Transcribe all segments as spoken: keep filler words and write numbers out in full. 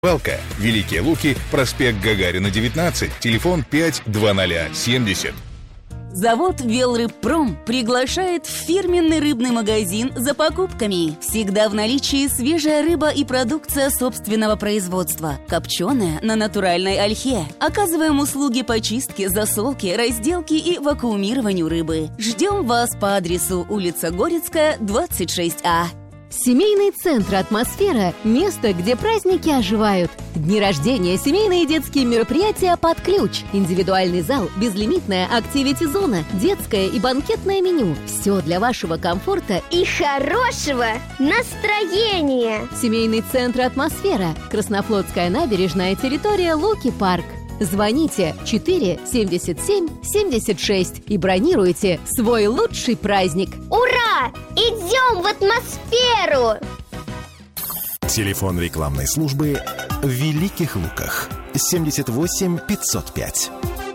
Палка, Великие Луки, проспект Гагарина, девятнадцать, телефон пять двадцать семьдесят. Завод «Велрыбпром» приглашает в фирменный рыбный магазин за покупками. Всегда в наличии свежая рыба и продукция собственного производства. Копченая на натуральной ольхе. Оказываем услуги по чистке, засолке, разделке и вакуумированию рыбы. Ждем вас по адресу улица Горецкая, двадцать шесть А. Семейный центр «Атмосфера» – место, где праздники оживают. Дни рождения, семейные и детские мероприятия под ключ. Индивидуальный зал, безлимитная активити-зона, детское и банкетное меню. Все для вашего комфорта и хорошего настроения. Семейный центр «Атмосфера». Краснофлотская набережная, территория Луки-парк. Звоните четыре семьдесят семь семьдесят шесть и бронируйте свой лучший праздник. Ура! Идем в атмосферу! Телефон рекламной службы в Великих Луках семьдесят восемь пятьсот пять.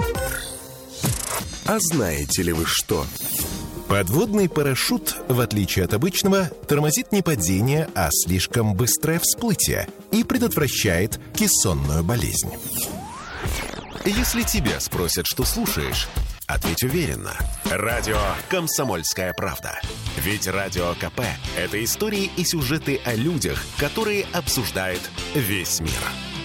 А знаете ли вы что? Подводный парашют, в отличие от обычного, тормозит не падение, а слишком быстрое всплытие и предотвращает кессонную болезнь. Если тебя спросят, что слушаешь, ответь уверенно. Радио «Комсомольская правда». Ведь Радио КП – это истории и сюжеты о людях, которые обсуждает весь мир.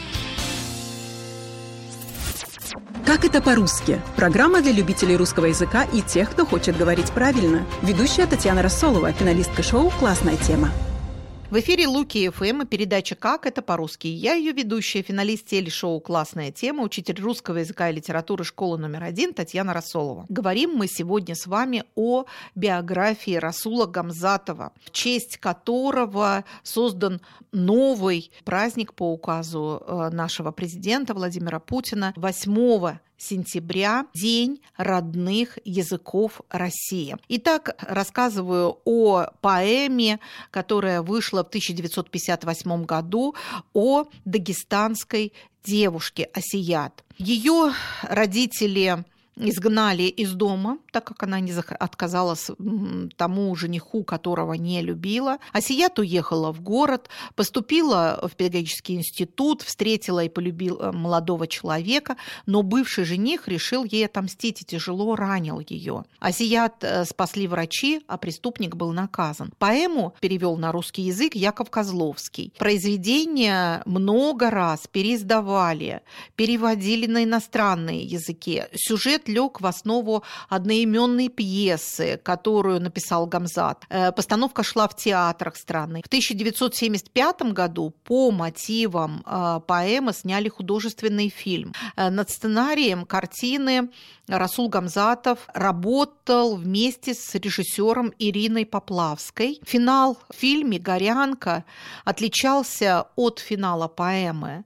«Как это по-русски?» Программа для любителей русского языка и тех, кто хочет говорить правильно. Ведущая Татьяна Рассолова, финалистка шоу «Классная тема». В эфире Луки эф эм и передача «Как это по-русски». Я ее ведущая, финалист телешоу «Классная тема», учитель русского языка и литературы школы номер один Татьяна Рассолова. Говорим мы сегодня с вами о биографии Расула Гамзатова, в честь которого создан новый праздник по указу нашего президента Владимира Путина восьмого сентября, День родных языков России. Итак, рассказываю о поэме, которая вышла в тысяча девятьсот пятьдесят восьмом году, о дагестанской девушке Асият. Ее родители изгнали из дома, так как она не отказалась тому жениху, которого не любила. Асият уехала в город, поступила в педагогический институт, встретила и полюбила молодого человека, но бывший жених решил ей отомстить и тяжело ранил ее. Асият спасли врачи, а преступник был наказан. Поэму перевел на русский язык Яков Козловский. Произведения много раз переиздавали, переводили на иностранные языки. Сюжет лег в основу одноименной пьесы, которую написал Гамзат. Постановка шла в театрах страны. В тысяча девятьсот семьдесят пятом году по мотивам поэмы сняли художественный фильм. Над сценарием картины Расул Гамзатов работал вместе с режиссером Ириной Поплавской. Финал в фильме «Горянка» отличался от финала поэмы.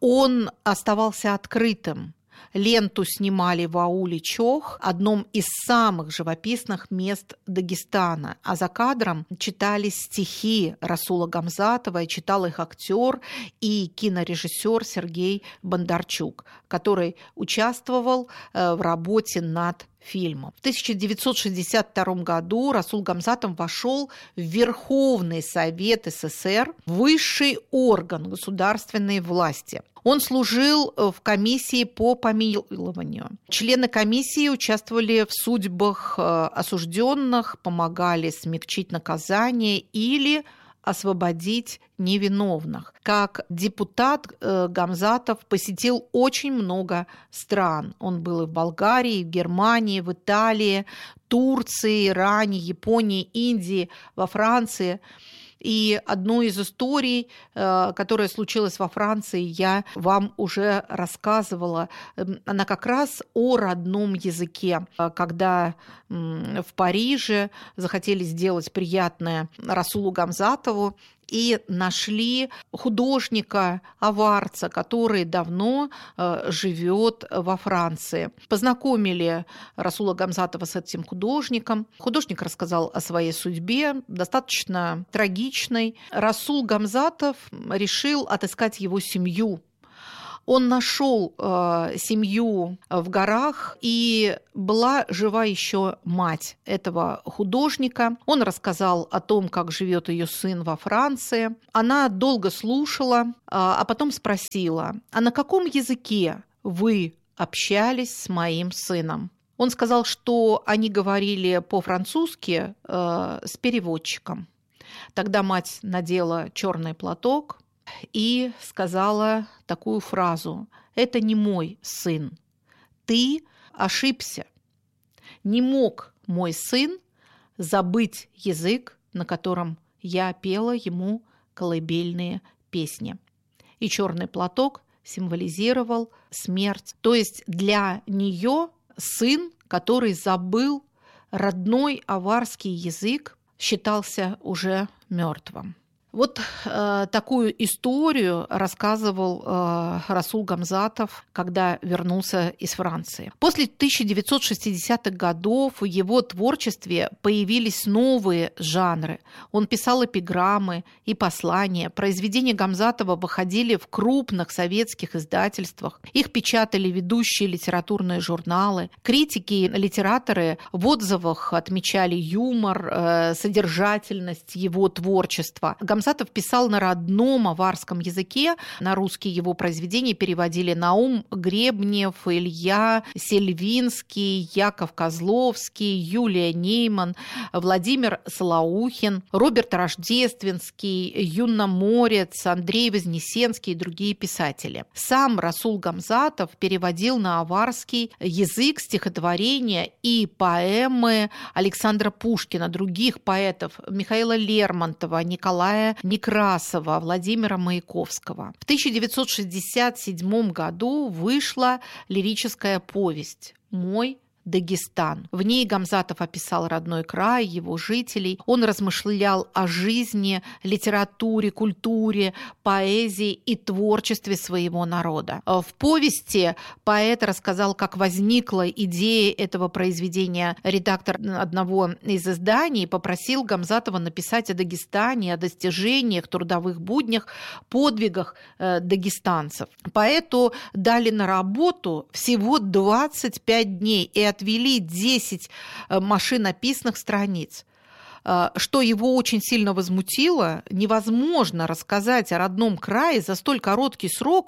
Он оставался открытым. Ленту снимали в ауле Чох, одном из самых живописных мест Дагестана. А за кадром читались стихи Расула Гамзатова, и читал их актер и кинорежиссер Сергей Бондарчук, который участвовал в работе над фильмом. В тысяча девятьсот шестьдесят втором году Расул Гамзатов вошел в Верховный Совет СССР, высший орган государственной власти. Он служил в комиссии по помилованию. Члены комиссии участвовали в судьбах осужденных, помогали смягчить наказание или освободить невиновных. Как депутат Гамзатов посетил очень много стран. Он был и в Болгарии, и в Германии, в Италии, Турции, Иране, Японии, Индии, во Франции. И одну из историй, которая случилась во Франции, я вам уже рассказывала. Она как раз о родном языке. Когда в Париже захотели сделать приятное Расулу Гамзатову, и нашли художника-аварца, который давно э, живет во Франции. Познакомили Расула Гамзатова с этим художником. Художник рассказал о своей судьбе, достаточно трагичной. Расул Гамзатов решил отыскать его семью. Он нашел э, семью в горах, и была жива еще мать этого художника. Он рассказал о том, как живет ее сын во Франции. Она долго слушала, э, а потом спросила: «А на каком языке вы общались с моим сыном?» Он сказал, что они говорили по-французски э, с переводчиком. Тогда мать надела черный платок и сказала такую фразу: «Это не мой сын. Ты ошибся. Не мог мой сын забыть язык, на котором я пела ему колыбельные песни». И черный платок символизировал смерть. То есть для нее сын, который забыл родной аварский язык, считался уже мертвым. Вот э, такую историю рассказывал э, Расул Гамзатов, когда вернулся из Франции. После тысяча девятьсот шестидесятых годов в его творчестве появились новые жанры. Он писал эпиграммы и послания. Произведения Гамзатова выходили в крупных советских издательствах. Их печатали ведущие литературные журналы. Критики и литераторы в отзывах отмечали юмор, э, содержательность его творчества. Гамзатов писал на родном аварском языке. На русский его произведения переводили Наум Гребнев, Илья Сельвинский, Яков Козловский, Юлия Нейман, Владимир Солоухин, Роберт Рождественский, Юнна Морец, Андрей Вознесенский и другие писатели. Сам Расул Гамзатов переводил на аварский язык стихотворения и поэмы Александра Пушкина, других поэтов Михаила Лермонтова, Николая Некрасова, Владимира Маяковского. В тысяча девятьсот шестьдесят седьмом году вышла лирическая повесть «Мой Дагестан». В ней Гамзатов описал родной край, его жителей. Он размышлял о жизни, литературе, культуре, поэзии и творчестве своего народа. В повести поэт рассказал, как возникла идея этого произведения. Редактор одного из изданий попросил Гамзатова написать о Дагестане, о достижениях, трудовых буднях, подвигах дагестанцев. Поэту дали на работу всего двадцать пять дней и отвели десять машинописных страниц. Что его очень сильно возмутило: невозможно рассказать о родном крае за столь короткий срок,